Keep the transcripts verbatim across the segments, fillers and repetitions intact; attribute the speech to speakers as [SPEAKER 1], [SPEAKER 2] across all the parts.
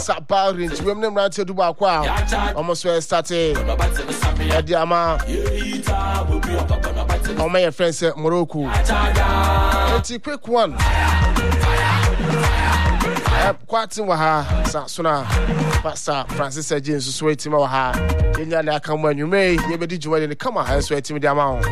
[SPEAKER 1] Sapa range we name ran to do ba kwa almost we started the ama all my friends Morocco. It's a quick one. Quite in Waha, Sasuna, Pastor Francis James, sweating Waha. In your come when you may, you may do it in the come on, sweating with the amount.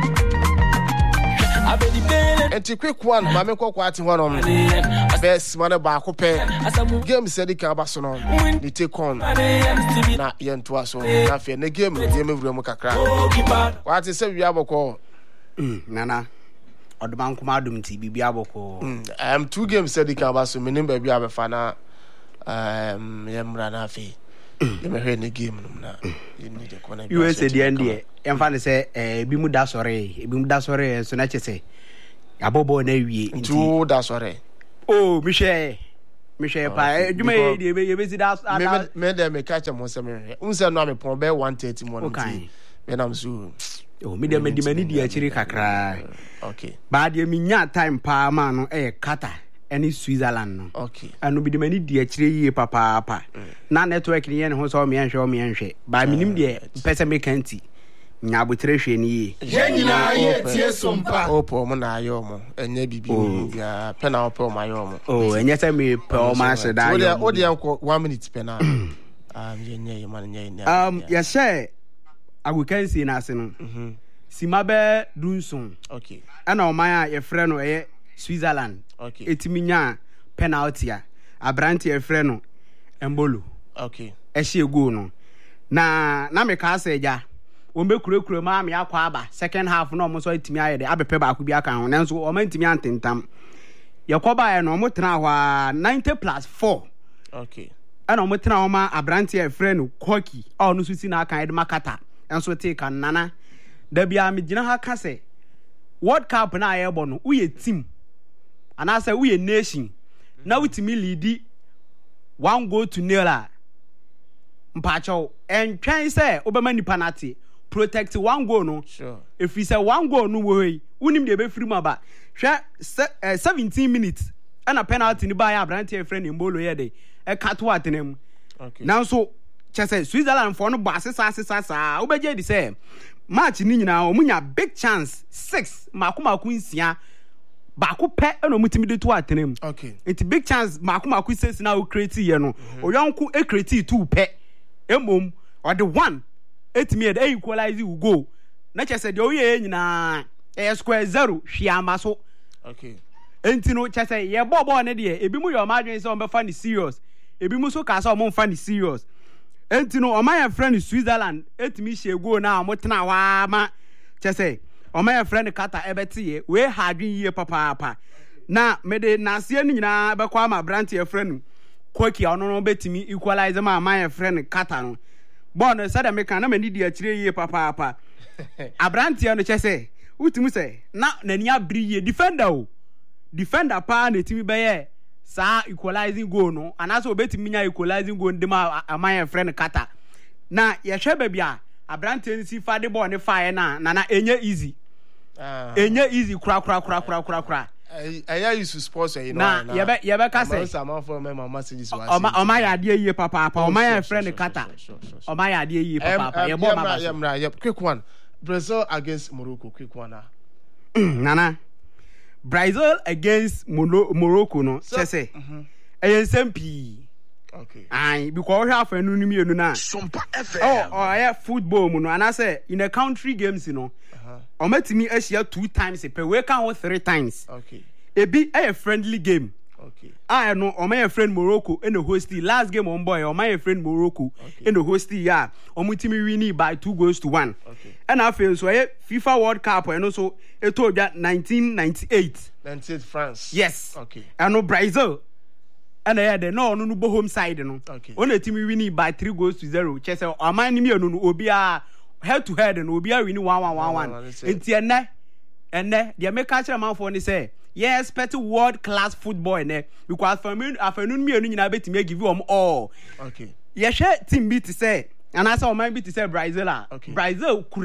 [SPEAKER 1] And to quick one, Mamma quite one on best man about Cope. Game said the Cabasonon, the take on not young to us, nothing. The game, the game of Romaka. What is a Yaboko?
[SPEAKER 2] Nana. Or the man come out to be Biaboko.
[SPEAKER 1] I am two games said the Cabasso, meaning baby Abafana. Um, Yamranafi. You may hear the game. You need a corner.
[SPEAKER 2] You said the end, and finally say, Bimuda sorry, Bimuda sorry, so not say. Abobo Navy.
[SPEAKER 1] Two that's sorry.
[SPEAKER 2] Oh, Michelle. Michelle, Pie, you may visit us.
[SPEAKER 1] Made them a catch a monster. Unsa no me pon be one thirty one. Okay. When I'm so.
[SPEAKER 2] Oh, me dem di mani di achiri kakra.
[SPEAKER 1] Okay.
[SPEAKER 2] Ba de mi nya time pa ma no e kata eni Switzerland no.
[SPEAKER 1] Okay.
[SPEAKER 2] Anu bi de mani di achiri yi papa papa. Na network ni yen ho so me enhwe o me enhwe. Ba minim de pese me kanti. Nya abotre hwe ni yi.
[SPEAKER 1] Ye nyina ye tie sompa. Opo mo na ayo mo. Enya bibi bia pe na opo mo ayo mo.
[SPEAKER 2] Oh, enya se me pe o ma se da.
[SPEAKER 1] Odi odi anko one minute pe na. Um ye nya ye man nya nya.
[SPEAKER 2] Um ya share agukansi na ase no. Mhm. Simabe Dunson. Okay. Ana omaya ye frɛ no eye Switzerland. Okay. Etiminya penalty a Abrante ye frɛ no Embolo. Okay. Ehye goal no. Na na me ka ase ja. Wo be kurekure ma me akwa aba. Second half no mo so etimi aye de abepe ba ko bi aka ho. Nanso o ma etimi antentam. Ye koba ye no mo tena ho a ninety plus four. Okay. Ana mo tena ho ma Abrante ye frɛ no Koki. A no susi na aka e de makata. Enso take an nana. Debia me gina ha ka say World Cup na ayebo no we team and I say we a nation now with me lead one goal to nil a mpacho and try say obema ni penalty protect one goal no sure if we say one goal no we unim de be free ma ba hwe seventeen minutes and a penalty ni ba ya Abrante friend Embolo ye de e kat what nem okay now so chese Switzerland for no ba sesa sesa sa obeje di say match ni nyina omunya big chance six mako mako nsia bako pe eno mutimi de to atenem okay it big chance mako mako six na o create ye no oyonko e create two pe emom or the one etimi e dey equalize you go na chese de oye nyina e square zero hwiama so okay enti no chese ye bobo ne de ebi mu yo madwen se on be fa ni serious ebi mu so ka se on fa ni serious enti no omaya friend Switzerland etimi shego na amotena wa ma chese omaya friend kata ebetiye we hadwen yie papa papa na mede nasie ni nyina be kwa ma brant ye friend Koki ono no betimi equalize ma omaya friend kata no bon sada me kan na mani di akire yie papa papa abrant ye no chese utimi se na nani abri ye defender o defender pa na etimi be ye sa equalizing goal no anaso obetimi nya equalizing goal ndema amaya friend kata na ye hwe ba bia Abrante nsi fa de ball ne fa na na na enye easy ah enye easy kura kura kura kura kura kura
[SPEAKER 1] aya use sports you know
[SPEAKER 2] na ye be ye be ka say
[SPEAKER 1] sama for me messages was
[SPEAKER 2] o ma ya de yi papa papa o ma ya friend kata o ma ya de yi papa papa ye ball ma ba
[SPEAKER 1] so yeah quick one Brazil against Morocco quick one ah
[SPEAKER 2] nana Brazil against Mono, Morocco no so, say mhm eh nsem pi okay ai because we have anu nimi enu na sompa F M oh oh yeah football mu no and I say in a country games you know uh-huh o matimi ahia two times per we can ho three times okay e bi a friendly game okay I no o my friend Morocco in the host last game on boy o my friend Morocco okay. In the host yeah o mutimi win by two goals to one okay and I feel so FIFA World Cup and also it told that nineteen ninety-eight
[SPEAKER 1] ninety-eight France
[SPEAKER 2] yes
[SPEAKER 1] okay
[SPEAKER 2] and no Brazil and I had no no no home side no okay on a team winning by three goals to zero chese o man ni me no no obia head to head and obia winning one one one one enti enne enne the make sure man for ni say yeah expect world class football ne because for me afternoon me enu nyina betimi give you all okay yeah share team beat say and I saw my beat say Brazil okay. Brazil kura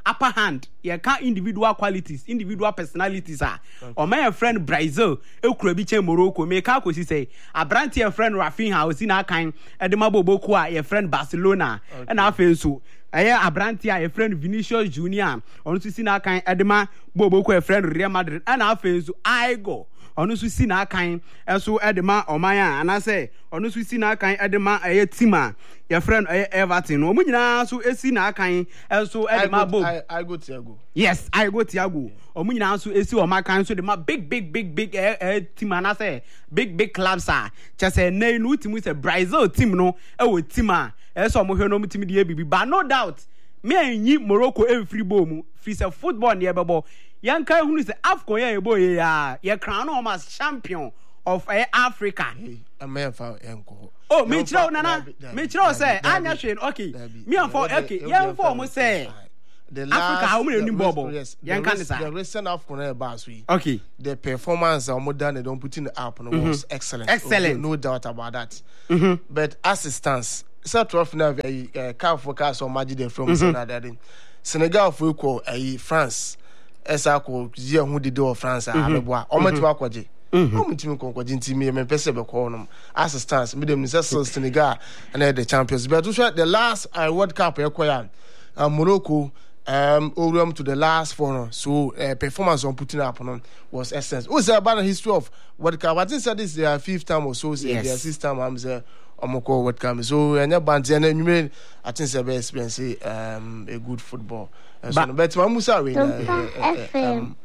[SPEAKER 2] upper hand you can individual qualities individual personalities ah or my friend Brazil ekura bi che Morocco me ka kosi say abranti your friend Rafinha osi na kan edema boboku a your friend Barcelona and afen so aya abranti a your friend Vinicius Junior onu so si na kan edema boboku your friend Real Madrid and afen so I go onu so si na kan enso edema omaya and I say onu so si na kan edema aya tima your friend aya Everton no nyina so esi na kan enso edema bo
[SPEAKER 1] I I go Thiago
[SPEAKER 2] yes I go Thiago omu nyina so esi o makan so de ma big big big big eh, eh, team ana say big big clubs ah chese nay no team say Brazil team no e wo team ah e so mo hwe no team de bibi but no doubt me anyi Morocco e free ball mu free say football ne e bebo yan kan hunu say AFCON ya e boy ya ye crown no as champion of uh, Africa
[SPEAKER 1] a man for enko
[SPEAKER 2] oh me chiro nana me chiro say anya hwe okay me am for okay yan for mo say
[SPEAKER 1] the last
[SPEAKER 2] Africa how many bobo
[SPEAKER 1] yes, the, rest, the recent AFCON about we
[SPEAKER 2] okay
[SPEAKER 1] the performance of modern they don't put in the app no mm-hmm. was excellent
[SPEAKER 2] excellent
[SPEAKER 1] no, no doubt about that
[SPEAKER 2] mm-hmm.
[SPEAKER 1] but as it stands set off now a car focus on magic from mm-hmm. Senegal for equal a France esa ko ye hu de do France a beboa o mati akwaje o mti mi konkwaje ntimi me pese be ko no as it stands me dem say Senegal and the champions but the last uh, World Cup ekoya uh, Morocco um over to the last four no. So uh, performance on putting up no was essence. What's about the history of World Cup? I think that this is their fifth time or so, say yes. Their sixth time I'm say omoko World Cup. So and band and you mean I think it's a very experience um a good football. Uh, so but Mamusa we uh, uh, um,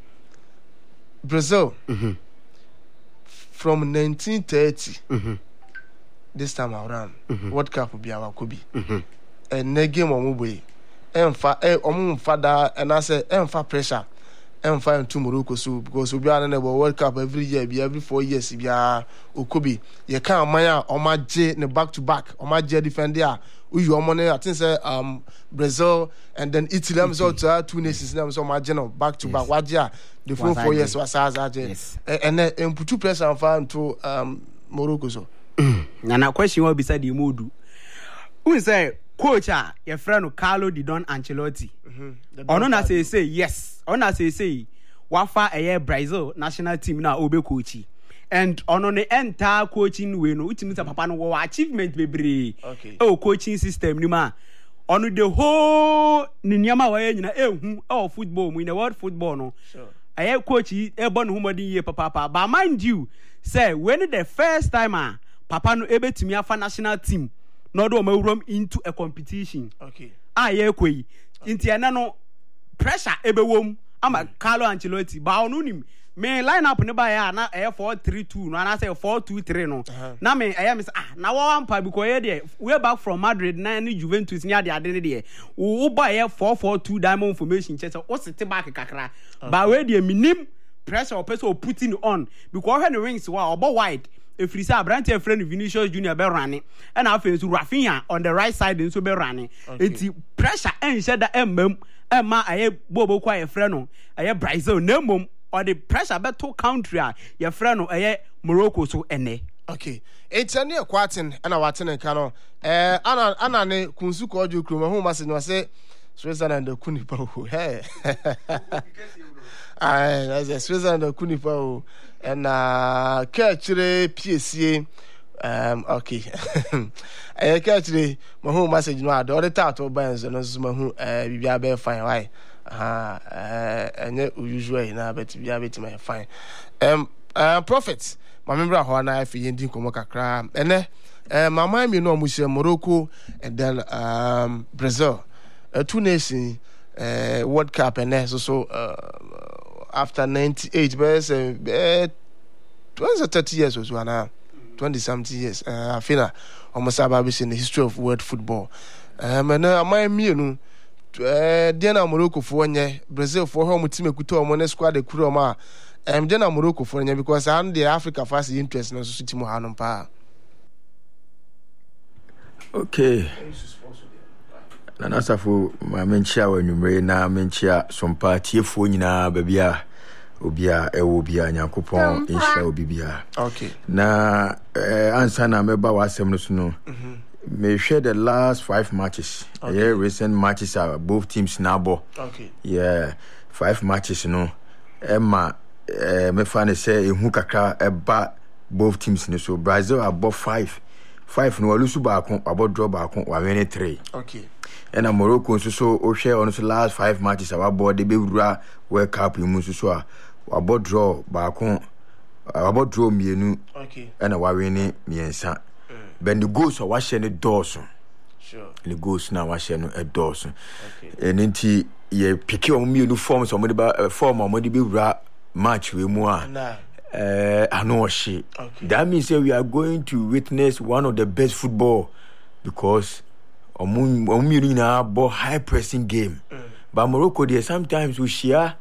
[SPEAKER 1] Brazil mm-hmm. from nineteen thirty mm-hmm. this time around mm-hmm. World Cup will be our Kobe. Mm-hmm. And ne game on Mubwe. Emfa eh omo father and I say emfa pressure emfa into Morocco so because we are in the World Cup every year be every four years be a okobi you can maya omaje ne back to back omaje defender we you money I think say um Brazil and then Italy am so two nations them so omaje no back to back waje the four four years was as aje and then put pressure emfa into um Morocco so
[SPEAKER 2] na na question will be said the mood who say coach ah your friend Carlo Di Don Ancelotti ono na say say yes ono na say say wafa eye Brazil national team na obe coachi and ono ne entire coaching we no utimi say papa no wo achievement bebre okay oh coaching system ni ma ono the whole ni nyama wa nyina ehu oh football mu in the world football no sure eye coach e bo no humodin ye papa papa but mind you say when the first time ah papa no ebetimi afa national team no do ma room into a competition
[SPEAKER 1] okay
[SPEAKER 2] ah ye koi inti ana no pressure ebewom ama Carlo Ancelotti ba onu nim me line up ne ba ya na e four three two no na say four two three no uh-huh. Na me e me say ah na wo ampa because ye dey way back from Madrid na ni Juventus ni ade ade dey wo ba ye four four two diamond formation che say o sit back kakra okay. Ba we dey minim pressure or person putting on because when the wings wa obo wide if you say Abranti friend Vinicius Junior be running and I feel so Rafinha on the right side and so be running it's pressure and said that emmem emma aye bobo kwa your friend no aye Brazil no mom or the pressure be to country your friend no aye Morocco so ene
[SPEAKER 1] okay it's a near quartin and a watin and cano eh ana ana ne kunsu ko ju kroma hu ma se no say Switzerland the kunipa hey ah that's Switzerland the kunipa and uh catchere P S C um okay eh catchere mo hu message no ado the tato bands no so mo hu eh bibia be fine why ah eh enye usual na bet bibia bet my fine um uh prophet my member ho na afi yendi komo kakra ene eh mama mi no mo Morocco and then um Brazil uh, two nations uh World Cup and so so uh, after ninety-eight but uh, twenty thirty years was one twenty something years uh, I feel almost about in the history of world football um and uh, my me no uh Diana Morocco for one Brazil for home team ekuto omo na squad e kuro ma um Diana Morocco for one because and the Africa fast interest no so team hanom pa
[SPEAKER 3] okay na nasafo ma menchia wa nwumre na menchia sompa tiefo nyina ba bia obia ewo bia nyakopon insha obibia
[SPEAKER 1] okay
[SPEAKER 3] na eh, ansa na meba wa asem no so no may share the last five matches. Okay. Yeah, recent matches are both teams now.
[SPEAKER 1] Okay.
[SPEAKER 3] Yeah, five matches. You know, Emma, uh, me find say who kakra eba both teams. You know, so Brazil are both five, five. No, lose back on about draw back on. We win three.
[SPEAKER 1] Okay.
[SPEAKER 3] And a Morocco so so o share on the last five matches. Our board the baby World Cup. You must so about draw back on. About draw me nu.
[SPEAKER 1] Okay.
[SPEAKER 3] And a we win miensa. But the goals are washing the doors.
[SPEAKER 1] Sure.
[SPEAKER 3] The goals now washing a doors. Okay. And then ye pick on me uniform somebody ba form or be ra match with moi.
[SPEAKER 1] Nah.
[SPEAKER 3] Uh, I know she.
[SPEAKER 1] Okay.
[SPEAKER 3] That means uh, we are going to witness one of the best football because omu omu na ball high pressing game. Mm. But Morocco there sometimes we share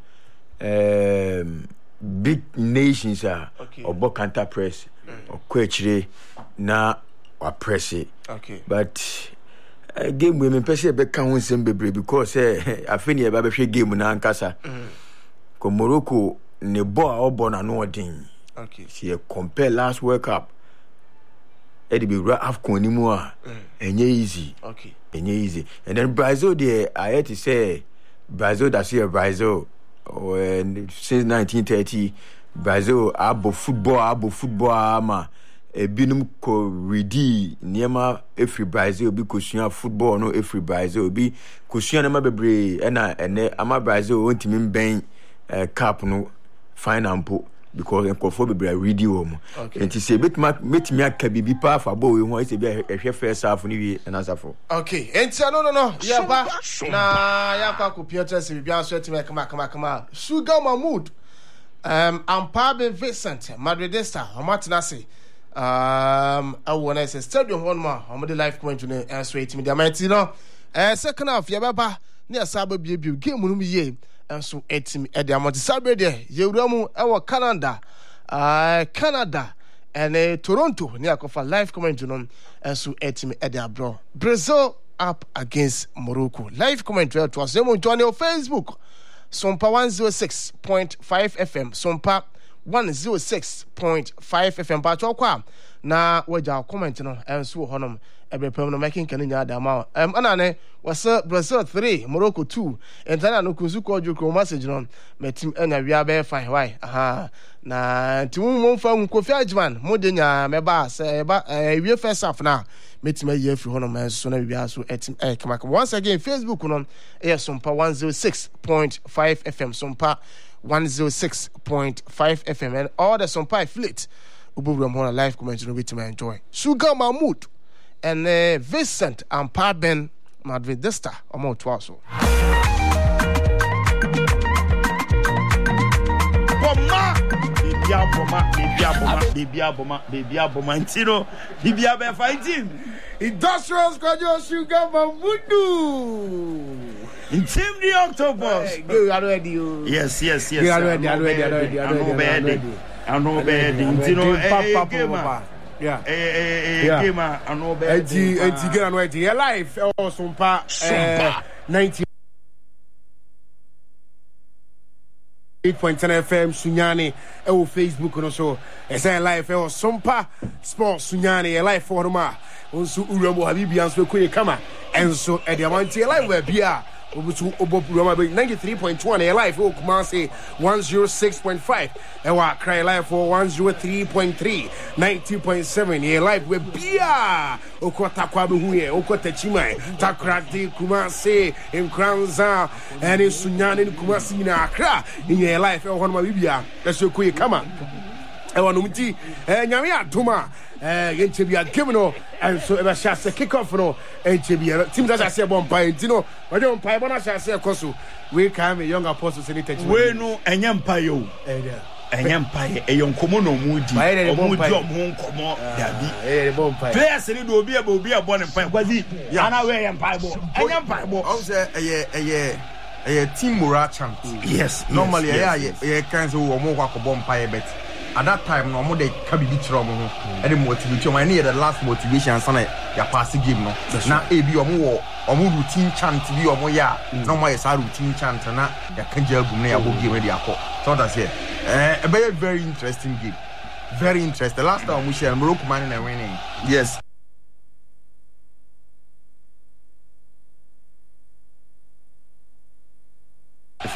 [SPEAKER 3] um, big nations are uh, okay. or ball counter press mm. or quechire na or press it.
[SPEAKER 1] Okay.
[SPEAKER 3] But uh, game women person be can win some baby because eh I feel you be game na ankasa. Ko Morocco ne ball or born no odin.
[SPEAKER 1] Okay.
[SPEAKER 3] See compare last World Cup. E dey be AFCON ni mu a enye easy.
[SPEAKER 1] Okay.
[SPEAKER 3] Enye easy. And then Brazil there I had to say Brazil that see Brazil when since nineteen thirty Brazil abo football abo football ama ebinum ko ready niema every Brazil bi kosua football no every Brazil bi kosua na ma bebre na ene ama Brazil ontimi ben cup no final po because enkofo bebre ready wo mo enti say betima metimi aka bibi pa fa bo we ho say bi ehwe first half ni wi na safo.
[SPEAKER 1] Okay enti no no no ya ba na ya kwa ko Peter se bibi anso etimi kama kama kama Sugar Mahmood um Ampabe Vincent Madridista omatena say um I wanna say stadium one more on the live comment no answer etimi dia manti no eh second half ya baba na asaba biebi game no ye enso etimi e dia monti sabre de yewura mu e wo Canada uh Canada and uh, Toronto ni akofa live comment no enso etimi e dia bro Brazil up against Morocco live comment to us them on Facebook Sompa one oh six point five F M Sompa one oh six point five F M pa chokwa na waja comment no enso honom ebe pem no making kan nya da ma um anane was Brazil three Morocco two entana no kunsu ko jukro message no metim anya wi aba fine why aha na timu mo fa Kofi Ajman mo de nya meba se ba wi first half na metim ayi afri honom enso na bibia so etim eh kama once again Facebook no e Sompa one oh six point five F M Sompa one oh six point five F M and all the Sompa fleet ububram on live comment no bit enjoy Sugar Mahmood and uh, Vincent and Paben Madridista omo twaso
[SPEAKER 4] Boma bibia boma bibia boma bibia boma bibia boma ntino bibia be fighting
[SPEAKER 1] Industrial Squad Sugar Mahmood
[SPEAKER 4] in Team the Octopus.
[SPEAKER 1] Hey, you are ready.
[SPEAKER 4] Yes, yes, yes.
[SPEAKER 1] You are ready. I'm ready. I'm ready. I'm ready.
[SPEAKER 4] I'm not bad. Ntino eh
[SPEAKER 1] yeah.
[SPEAKER 4] Eh eh eh game I know bad.
[SPEAKER 1] Enti enti get on ready. Your life also Sompa eh ninety eight point ten F M Sunyani e wo Facebook no so e say live e wo Sompa Sports Sunyani e live for ma onso urumo habibi anso kwenye kama enso e dia wanti live we bia obutu obopuruama be ninety-three point one e live o Kumasi one oh six point five e wa cry live for one oh three point three ninety point seven e live we bia okota kwa be hu ye okota chimai takrati Kumasi in Kranza and Sunyani in Kumasi na Accra in e live e ho ma bibia eso kwenye kama e wa no mti e nyame adoma eh yenchebia game no and so eba shase kick off no enchebia team that say bomb pie ntino we don pie bona shase ekoso we can a young apostle senator
[SPEAKER 4] we no enyam pie o eh dia enyam pie e yonkomo no mudi omudi omho nkomo dabi
[SPEAKER 1] eh bomb pie
[SPEAKER 4] players ni do obi e obi e bon pie kwazi ana we enyam pie bo enyam pie bo
[SPEAKER 5] o say eh eh eh team morale champ
[SPEAKER 4] yes
[SPEAKER 5] normally eh eh kan so wo mo kwa ko bomb pie bet at that time no more they can be chiro mo ho e dey motivate o man the last motivation sana ya pass game no na e bi o mo wo o mo routine chant bi o mo ya no more is routine chant na ya kan je agum na ya bo game dey akọ so that's it eh a very very interesting game very interesting last time we share Morocco man na winning yes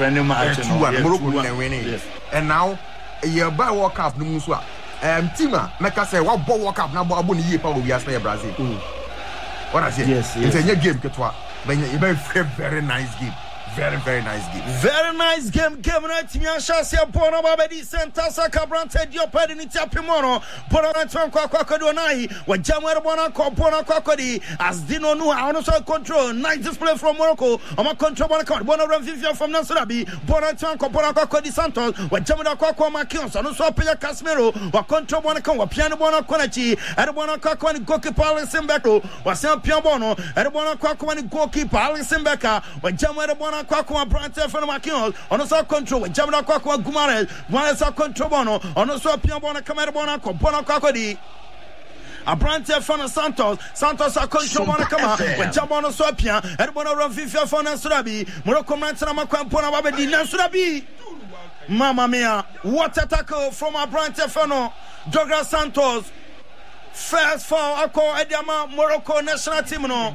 [SPEAKER 4] friendly match
[SPEAKER 5] two one Morocco na winning and now a by World Cup no muso um team a meka say what World Cup na abo ni yepa we as Brazil what I say
[SPEAKER 4] yes yes
[SPEAKER 5] it's a game ketwa but a very very nice game. Very, very nice game.
[SPEAKER 4] Very nice game. Game night. Timia Shasia Bono Babedi Santa Saka Brante Dio Padini Tapimono. Bono Anton Kwakwadonai. What Jammer Bona Kopona Kwakodi. As Dino Nu, I also control. Nice display from Morocco. I'm a control Bona Bono Ramvivia from Nasrabi. Bono Anton Kopona Kwakodi Santos. What Jammer Kwakwa Makions. And also Pia Casimiro. What control Bona Kwa Piano Bona Konachi. And Bona Kwakwani goalkeeper Alison Beko. What Sam Piabono. And Bona Kwakwani goalkeeper Alison Beka. What Jammer Bona Kwakwa Brante for Makinos, on also control with Jamina Kwakwa Gumares, one is a control bono, on also Piabona Camerabona, Compona Kwakodi. A Brante for Santos, Santos a control bona kama, with Jabono Swapia, and Bono Ravifia for Nasurabi, Morocco Mansama Quampona Babadi Nasurabi. Mamma mia, what a tackle from a Brante Fano, Douglas Santos. First foul, Ako Edama, Morocco national team. No.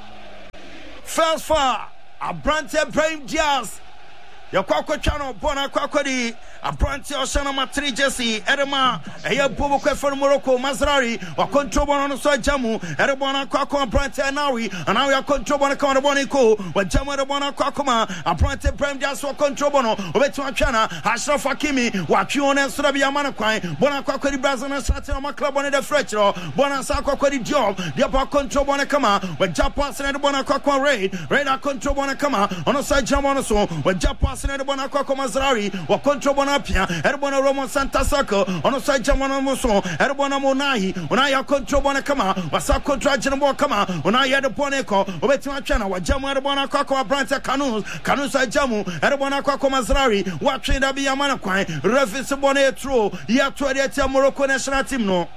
[SPEAKER 4] First foul. Abrante Brahim Diaz Yakwako Chano Bona Kwakodi Abrante Oshana Matri Jesse Edema Eya Bobo Kwe Morocco Mazrari wa control Bona So Jamu Edebona Kwako Abrante Anawi and now we are control Bona Kona Boniko wa Jamu Edebona Kwakoma Abrante Brahim Diaz wa control Bono Obetu Achana Ashraf Hakimi wa Kione Surabi Yamana Kwai Bona Kwakodi Brazil na Shati na club on the Fletcher Bona Sa Kwakodi Diop Diop control Bona Kama wa Japan Edebona Kwakwa Raid Raid control Bona Kama on side Jamu so wa Japan Edebona Kwakwa Mazrari wa control Bona Pia Edebona Romo Santa Sako on side Jamu Muso Edebona Monahi Onaya control Bona Kama wa Sa control Jamu Kama Onaya de Boneko Obetu Achana wa Jamu Edebona Kwakwa Abrante Kanus Kanus Jamu Edebona Kwakwa Mazrari wa Trinda Bi Yamana Kwai Refis Bona Tro ya twelve Morocco national team no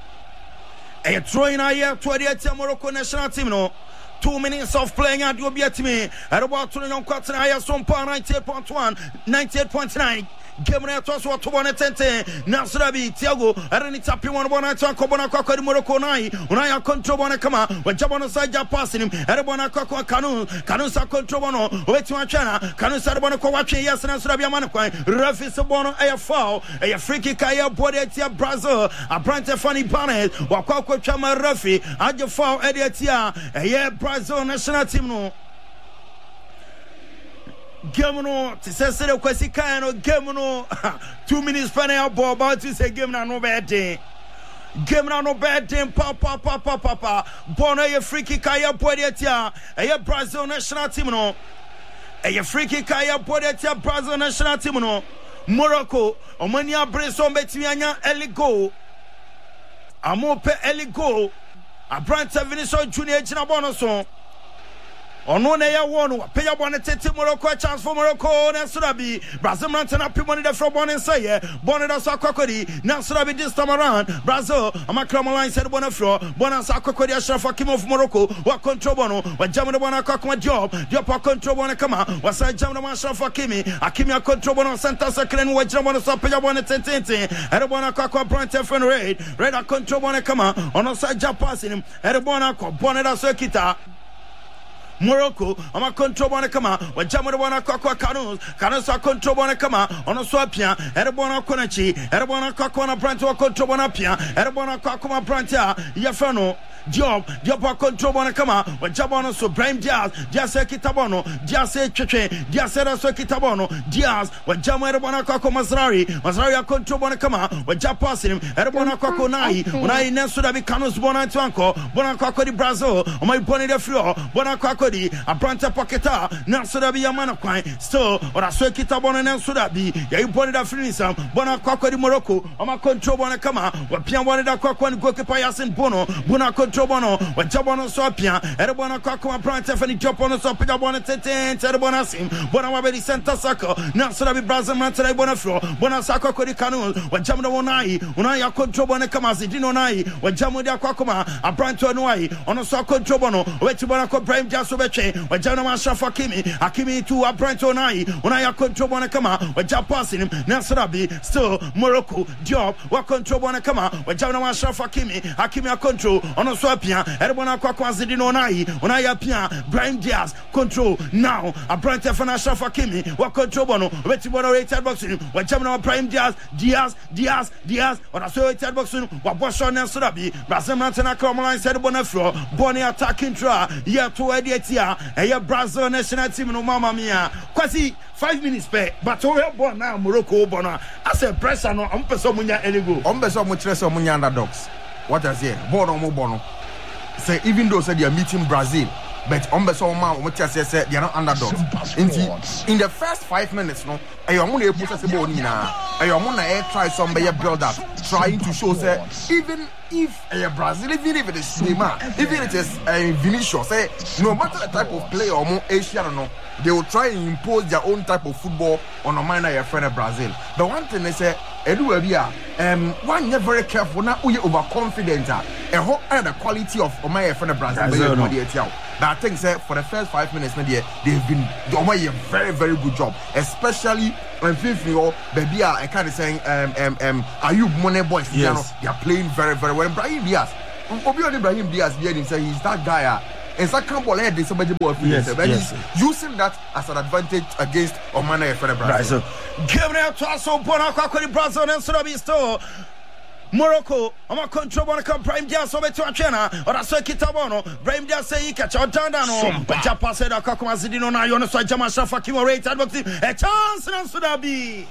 [SPEAKER 4] e throwing a year twelve Morocco national team no. Two minutes of playing at you be at me at about twenty on quarter higher some power ninety-eight point one ninety-eight point nine game na to so to one ten Nasrabi Thiago arani tapi one one to Kobona Kwakwa Morocco nai unaya control bona kama wajabona saja passing him erebona Kwakwa Kanu Kanu sa control bono wetu achana Kanu sa bona kwa wache yes Nasrabi amana kwa refi so bono a foul a free kick ya body tia Brazil Abrante Fanny Barnes wakwa kwa chama refi aje foul ediatia a Brazil national team no game no to say say kwesi kan no game no two minutes final ball about to say game na no bad day game na no bad day pa pa pa pa pa pa bono ye free kick ya body tia e Brazil national team no e free kick ya body tia Brazil national team no Morocco omania breso betimi anya early goal amo pe early goal Abrante Vinicius Junior gina bono so ono na ya wonu pay up on the tete Morocco chance for Morocco na Surabi Brazil mantana pe money the from born say born da so akokodi na Surabi this time around Brazil amakram line said bona fro bona sa akokodi Ashraf Hakimi of Morocco wa control bono wa jam the bona akokoma job Diop control bona kama wa sa jam the Ashraf Hakimi Hakimi control bono center second wa jam bona so pay up on the tete and bona akokoma Brante Fan Raid Raid control bona kama ono sa jab passing him and bona ko bona da so kita Morocco, I'm a control bona kama, when Jammer bona Kwakwa Kanus, Kanus a control bona kama, on a swapia, Erebona Konachi, Erebona Kwakwana Branto control bona pia, Erebona Kwakuma Branta, Yafano, Job, Diop control bona kama, when Jabono so Brahim Diaz, Diaz Kitabono, Diaz Cheche, Diaz Kitabono, Diaz, when Jammer bona Kwakwa Mazrari, Mazrari control bona kama, when Japas him, Erebona Kwakwa Nai, when I Nesuda be Kanus bona Twanko, Bona Kwakwa di Brazil, on my bonnet de floor, Bona Kwakwa. Abrante Paketa Nasoda bi Yamana Kwai still or a Swekita Bona Nasoda bi ya Bona da Finisam Bona Kwakwa di Morocco ama control bona kama wa pia bona da Kwakwa ni goalkeeper Yasin Bono Bona control bono wa Jabono so pia ere Bona Kwakwa Abrante Fani Jabono so pia bona ten ten Bona sim Bona wa be center sako Nasoda bi Brazil Mantara Bona Flo Bona Sako ko di Kanu wa Jamdo Wonai una ya control bona kama Zidino nai wa Jamu da Kwakwa Abrante Onwai ono so control bono wetu bona ko Prime Jaso when Jana Ashraf Hakimi, Hakimi to Abrante Onai, Onaya control bona kama, when Jap passing him, Nasrabi, still Morocco, Diop, what control bona kama, when Jana Ashraf Hakimi, Hakimi a control, on a so apia Erebona Kwakwa Zidino Onai Onai apia Brahim Diaz control now Abrante Fanasha Fakimi wa control bono weti bono rated box wa jamna Brahim Diaz Diaz Diaz Diaz on so rated box wa bosho ne so dabi Brazil Montana Cromoline said bona fro boni attacking try here to Edietia e Brazil national team no mama mia kwasi five minutes pe but we born now Morocco bono as a pressure no am person munya elego
[SPEAKER 5] on be so mo kire so munya underdogs what I say bono mo bono say even though say they are meeting Brazil but on be so man mo tell say say they are not underdogs in the, in the first five minutes no ayo mo na ebu say ball ni na ayo mo na air try some be build up trying to show say even if a Brazil, even if it is Neymar, even if it is a Vinicius, say no matter the type of player or more Asian or no, they will try and impose their own type of football on a minor your friend of Brazil. The one thing they say, Edu Abia, um, one you're very careful now, we overconfident. A whole other quality of my friend of Brazil. Brazil but I think say for the first five minutes, maybe they've been doing a very, very good job, especially when Fifio, baby, I kind of saying, um, um, um, Ayub Money boys, yes. You know, they are playing very, very well. Brahim Diaz, Obi Brahim Diaz, he's that guy. And so can't ball head somebody ball yes, yes, yes. Using that as an advantage against Omana for the Brazil.
[SPEAKER 4] Gabriel Trasso, Bonacqua, Brazil, and Surabisto. Morocco, I'm a control one come Prime Diaz over to China or a circuit abono. Prime Diaz say catch out Dandano. But Japa said a Kakumazidino Nayon, so Jamasha Fakimo rate a chance and Sudabi.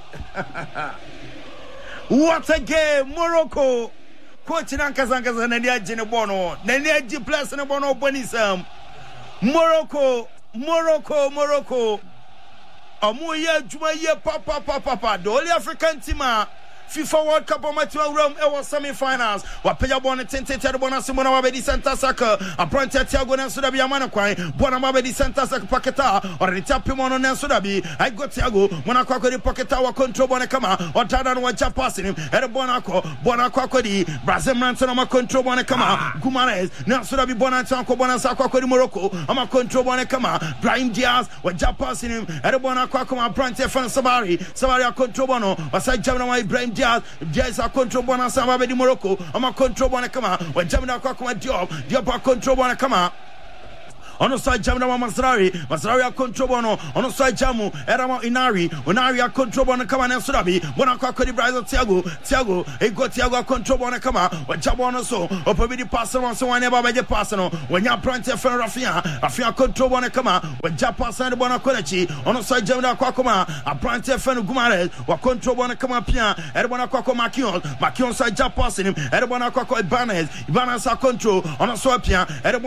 [SPEAKER 4] What a game, Morocco. Quoting Ankazankas and Nadia Bono, Nadia Plus and Bono Bonisam. Morocco, Morocco, Morocco. Amuya Jumaya Papa Papa Papa, the only African team. FIFA World Cup on Matthew Rome Ewa semi-finals. Wapeya Bona Tente Bona Simona Wabedi Santa Saka. Apprenti Tiago Nansudabi Amana Kwai. Bona Wabedi Santa Saka Paketa. Or the Tapimono Nansudabi. I got Tiago. Mona Kwakodi Paketa wa control Bona Kama. Or Tadan Wacha passing him. Ere Bonako. Bona Kwakodi. Brazil Ranson control Bona Kama. Gumares. Nansudabi Bona Tanko Bona Sakwakodi Morocco. Ama control Bona Kama. Brahim Diaz. Wacha passing him. Ere Bona Kwakoma. Apprenti Fan Sabari. Sabari control Bono. Wasai Jamna Brahim Diaz. Diaz a control bona samba di Morocco. I'm a control bona kama. When Jamina Kwakuma Diop, Diop a control bona kama. On the side, Jamina Masrari, Masrari a control bono. On the side, Jamu, Erama Inari, Unari a control bona kama and Surabi. Bonacqua Brazil Tiago, Tiago, a go Tiago a control bona kama. When Jabono so, or probably pass on so I never by the personal. When you're planting for Rafia, Rafia control bona kama. When Japa San Bonacolechi, on the side, Jamina Kwakuma, a planting for Gumares, or control bona kama Pia, Erbona Kwako Makion, Makion side Japa in him, Erbona Kwako Ibanez, Ibanez a control on a swapia,